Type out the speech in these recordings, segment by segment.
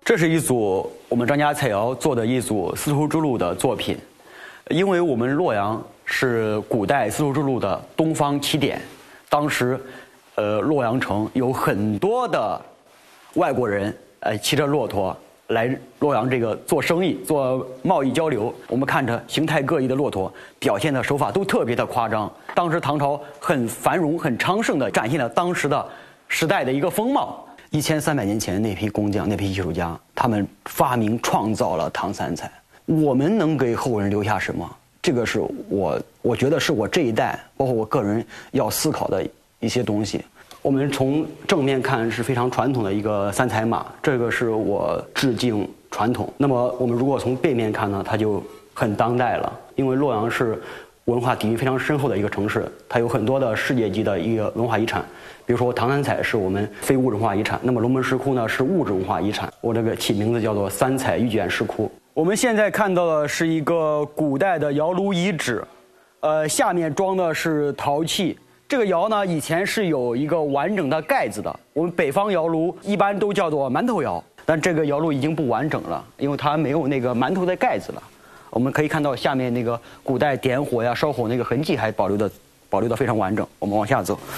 这是一组我们张家彩窑做的一组丝绸之路的作品，因为我们洛阳是古代丝绸之路的东方起点，当时，洛阳城有很多的外国人，骑着骆驼来洛阳这个做生意、做贸易交流。我们看着形态各异的骆驼，表现的手法都特别的夸张。当时唐朝很繁荣、很昌盛的展现了当时的时代的一个风貌。1300年前那批工匠、那批艺术家，他们发明创造了唐三彩。我们能给后人留下什么？这个是我觉得是我这一代，包括我个人要思考的一些东西。我们从正面看是非常传统的一个三彩马，这个是我致敬传统。那么我们如果从背面看呢，它就很当代了，因为洛阳是文化底蕴非常深厚的一个城市，它有很多的世界级的一个文化遗产。比如说唐三彩是我们非物质文化遗产，那么龙门石窟呢是物质文化遗产。我这个起名字叫做三彩玉卷石窟。我们现在看到的是一个古代的窑炉遗址，下面装的是陶器。这个窑呢以前是有一个完整的盖子的，我们北方窑炉一般都叫做馒头窑，但这个窑炉已经不完整了，因为它没有那个馒头的盖子了。我们可以看到下面那个古代点火呀、烧火那个痕迹还保留得非常完整。我们往下走。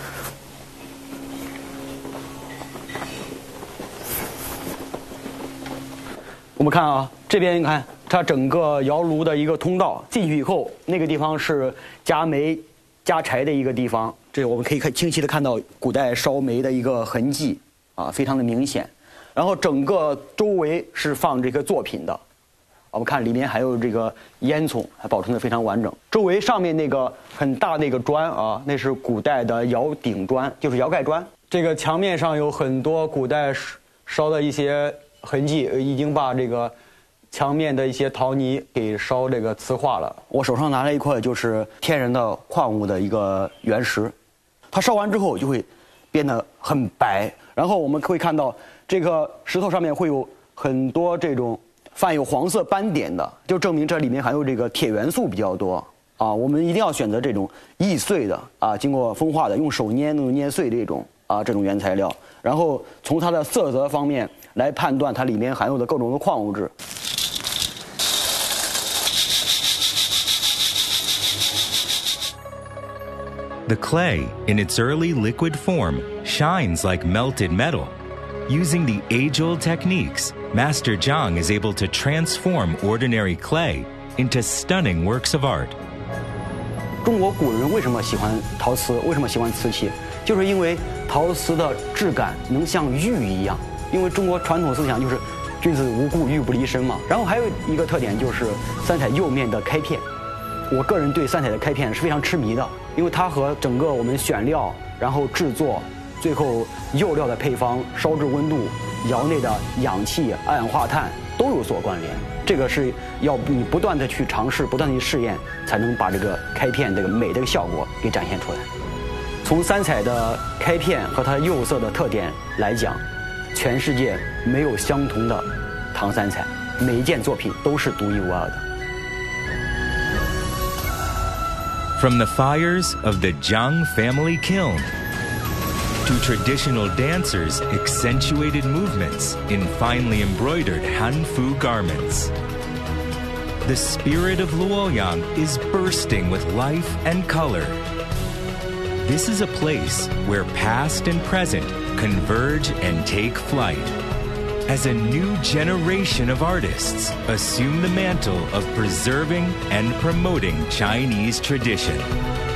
我们看啊，这边你看它整个窑炉的一个通道，进去以后，那个地方是加煤、加柴的一个地方。这我们可以清晰的看到古代烧煤的一个痕迹啊，非常的明显。然后整个周围是放这个作品的，我们看里面还有这个烟囱，还保存的非常完整。周围上面那个很大那个砖啊，那是古代的窑顶砖，就是窑盖砖。这个墙面上有很多古代烧的一些痕迹，已经把这个墙面的一些陶泥给烧这个瓷化了。我手上拿了一块就是天然的矿物的一个原石，它烧完之后就会变得很白。然后我们会看到这个石头上面会有很多这种泛有黄色斑点的，就证明这里面含有这个铁元素比较多啊。我们一定要选择这种易碎的啊，经过风化的，用手捏能捏碎这种原材料。然后从它的色泽方面来判断它里面含有的各种的矿物质。 The clay, in its early liquid form, shines like melted metal. Using the age-old techniques, Master Zhang is able to transform ordinary clay into stunning works of art. 中国古人为什么喜欢陶瓷？为什么喜欢瓷器？就是因为陶瓷的质感能像玉一样。因为中国传统思想就是君子无故玉不离身嘛。然后还有一个特点就是三彩釉面的开片。我个人对三彩的开片是非常痴迷的，因为它和整个我们选料，然后制作，最后釉料的配方、烧制温度、窑内的氧气、二氧化碳都有所关联。这个是要你不断的去尝试、不断的去试验，才能把这个开片这个美的效果给展现出来。从三彩的开片和它釉色的特点来讲，全世界没有相同的唐三彩，每一件作品都是独一无二的。 From the fires of the Zhang family kiln to traditional dancers' accentuated movements in finely embroidered Hanfu garments, the spirit of Luoyang is bursting with life and color. This is a place where past and present converge and take flight, as a new generation of artists assume the mantle of preserving and promoting Chinese tradition.